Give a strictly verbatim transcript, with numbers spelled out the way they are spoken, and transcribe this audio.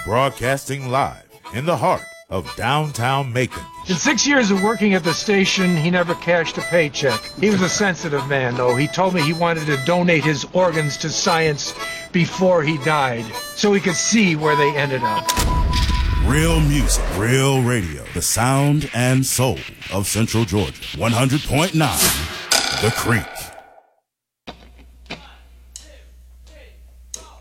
Broadcasting live in the heart of downtown Macon. In six years of working at the station, he never cashed a paycheck. He was a sensitive man, though. He told me he wanted to donate his organs to science before he died, so he could see where they ended up. Real music, real radio. The sound and soul of Central Georgia. one hundred point nine The Creek.